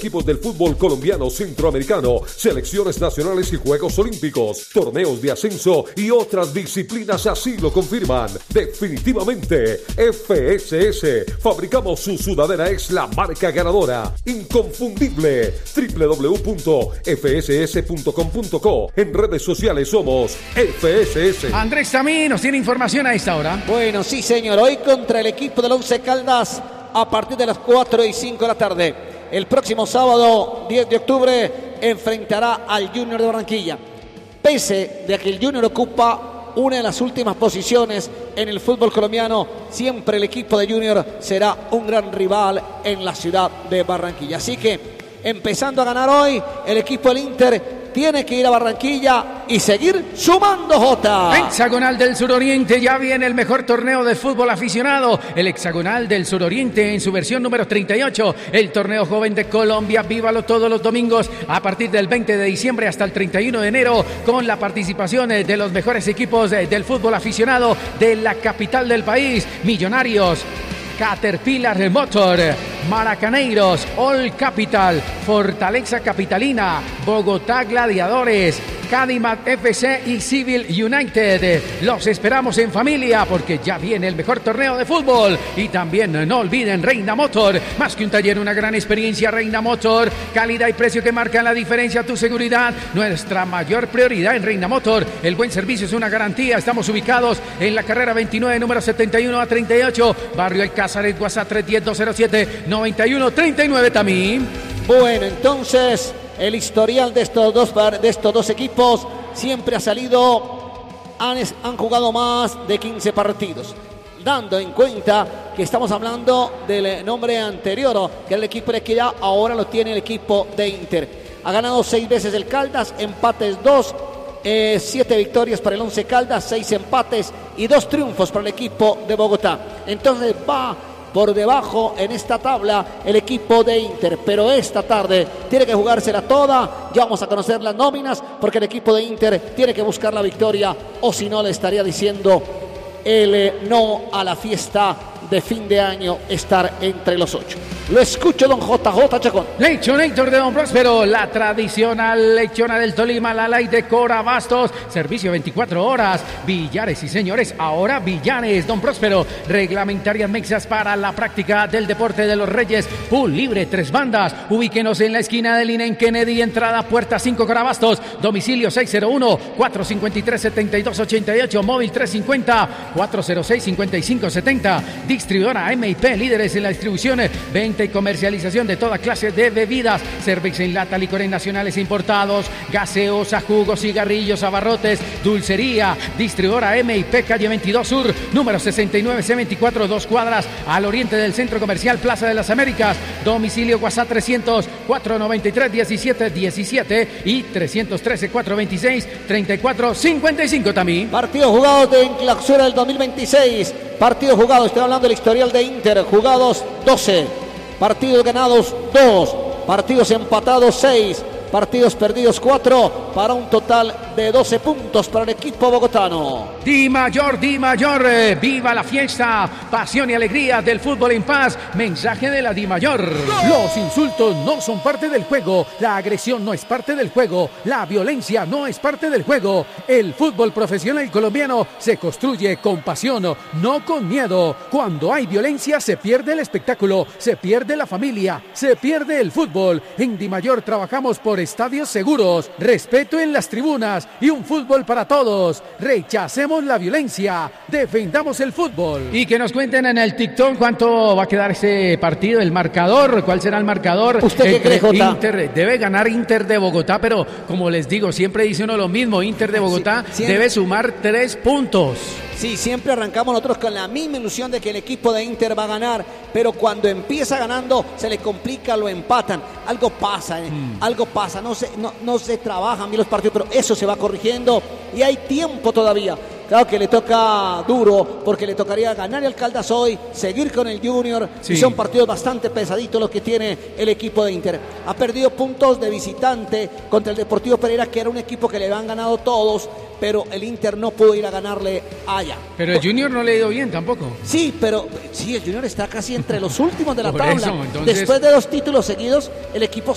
equipos del fútbol colombiano, centroamericano, selecciones nacionales y Juegos Olímpicos, torneos de ascenso y otras disciplinas así lo confirman. Definitivamente, FSS. Fabricamos su sudadera, es la marca ganadora. Inconfundible. www.fss.com.co. En redes sociales somos FSS. Andrés Samí nos tiene información a esta hora. Bueno, sí señor, hoy contra el equipo del Once Caldas a partir de las 4:05 de la tarde. El próximo sábado 10 de octubre enfrentará al Junior de Barranquilla. Pese de que el Junior ocupa una de las últimas posiciones en el fútbol colombiano, siempre el equipo de Junior será un gran rival en la ciudad de Barranquilla. Así que empezando a ganar hoy, el equipo del Inter tiene que ir a Barranquilla y seguir sumando, Jota. Hexagonal del Suroriente, ya viene el mejor torneo de fútbol aficionado. El Hexagonal del Suroriente en su versión número 38. El torneo joven de Colombia, vívalo todos los domingos a partir del 20 de diciembre hasta el 31 de enero con la participación de los mejores equipos del fútbol aficionado de la capital del país. Millonarios, Caterpillar Motor, Maracaneiros, All Capital, Fortaleza Capitalina, Bogotá Gladiadores, Cadimat FC y Civil United. Los esperamos en familia porque ya viene el mejor torneo de fútbol. Y también no olviden Reina Motor, más que un taller, una gran experiencia. Reina Motor, calidad y precio que marcan la diferencia, tu seguridad, nuestra mayor prioridad en Reina Motor. El buen servicio es una garantía. Estamos ubicados en la carrera 29, número 71 a 38, barrio El Casaret, WhatsApp 310-207-9139 también. Bueno, entonces el historial de estos dos equipos siempre ha salido, han jugado más de 15 partidos, dando en cuenta que estamos hablando del nombre anterior, que era el equipo de Equidad, ahora lo tiene el equipo de Inter. Ha ganado 6 veces el Caldas, empates 2, 7 victorias para el Once Caldas, 6 empates y 2 triunfos para el equipo de Bogotá. Entonces va por debajo en esta tabla el equipo de Inter, pero esta tarde tiene que jugársela toda. Ya vamos a conocer las nóminas porque el equipo de Inter tiene que buscar la victoria, o si no le estaría diciendo el no a la fiesta de fin de año, estar entre los 8. Lo escucho, don JJ Chacón. Lechonator de don Próspero, la tradicional lechona del Tolima, la light de Cora Bastos, servicio 24 horas, billares y señores, ahora billares, don Próspero, reglamentarias mixas para la práctica del deporte de los Reyes, pool libre, 3 bandas, ubíquenos en la esquina de Lina en Kennedy, entrada puerta 5 Cora Bastos, domicilio 601-453-7288, móvil 350-406-5570, distribuidora MIP, líderes en la distribución, venta y comercialización de toda clase de bebidas, cerveza en lata, licores nacionales e importados, gaseosa, jugos, cigarrillos, abarrotes, dulcería, distribuidora MIP, calle 22 Sur, número 69 C24, 2 cuadras al oriente del Centro Comercial Plaza de las Américas, domicilio WhatsApp 300-493-1717 y 313-426-3455 también. Partidos jugados en clausura del 2026, partidos jugados, estoy hablando del historial de Inter, jugados 12. Partidos ganados 2, partidos empatados 6, partidos perdidos 4, para un total de 12 puntos para el equipo bogotano. Di Mayor, viva la fiesta, pasión y alegría del fútbol en paz. Mensaje de la Di Mayor. Los insultos no son parte del juego, la agresión no es parte del juego, la violencia no es parte del juego. El fútbol profesional colombiano se construye con pasión, no con miedo. Cuando hay violencia se pierde el espectáculo, se pierde la familia, se pierde el fútbol. En Di Mayor trabajamos por estadios seguros, respeto en las tribunas y un fútbol para todos. Rechacemos la violencia, defendamos el fútbol. Y que nos cuenten en el TikTok cuánto va a quedar ese partido, el marcador, cuál será el marcador. ¿Usted qué cree, Jota? Inter, debe ganar Inter de Bogotá, pero como les digo, siempre dice uno lo mismo, Inter de Bogotá debe sumar 3 puntos. Sí, siempre arrancamos nosotros con la misma ilusión de que el equipo de Inter va a ganar, pero cuando empieza ganando se le complica, lo empatan. Algo pasa, no se trabajan bien los partidos, pero eso se va corrigiendo y hay tiempo todavía. Claro que le toca duro porque le tocaría ganar el Caldas hoy, seguir con el Junior, sí. Y son partidos bastante pesaditos los que tiene el equipo de Inter. Ha perdido puntos de visitante contra el Deportivo Pereira, que era un equipo que le habían ganado todos, pero el Inter no pudo ir a ganarle allá. Pero el Junior no le ha ido bien tampoco. Sí, pero sí, el Junior está casi entre los últimos de la Por tabla. eso, entonces... Después de 2 títulos seguidos, el equipo